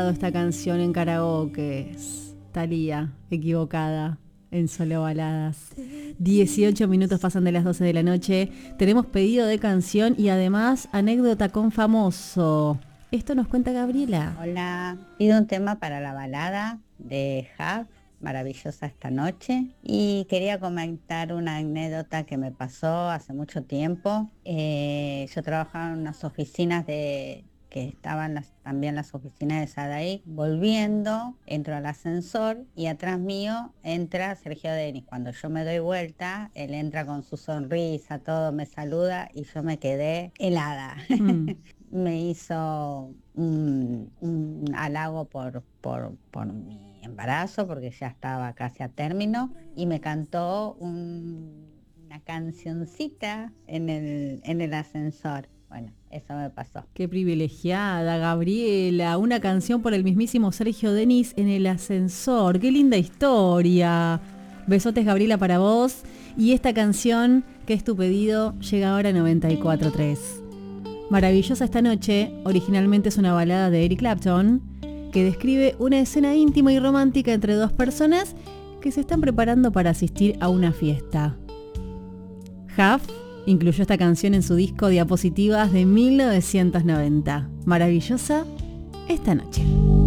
Esta canción en karaoke es Thalía, equivocada, en Solo Baladas. 18 minutos pasan de las 12 de la noche. Tenemos pedido de canción y además anécdota con famoso. Esto nos cuenta Gabriela. Hola, pido un tema para la balada de Jav, maravillosa esta noche. Y quería comentar una anécdota que me pasó hace mucho tiempo. Yo trabajaba en unas oficinas que estaban también las oficinas de Sadaic. Volviendo, entro al ascensor y atrás mío entra Sergio Denis. Cuando yo me doy vuelta, él entra con su sonrisa, todo me saluda y yo me quedé helada. Me hizo un halago por mi embarazo, porque ya estaba casi a término, y me cantó una cancioncita en el ascensor. Bueno, eso me pasó. Qué privilegiada, Gabriela. Una canción por el mismísimo Sergio Denis en el ascensor. Qué linda historia. Besotes, Gabriela, para vos. Y esta canción, que es tu pedido, llega ahora a 94.3. Maravillosa esta noche, originalmente es una balada de Eric Clapton, que describe una escena íntima y romántica entre dos personas que se están preparando para asistir a una fiesta. Huff incluyó esta canción en su disco Diapositivas de 1990. Maravillosa esta noche.